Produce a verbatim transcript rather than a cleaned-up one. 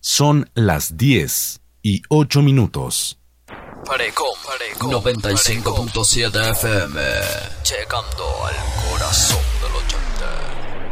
Son las diez y ocho minutos. Parecom, Parecom noventa y cinco punto siete F M, llegando al corazón del ochenta.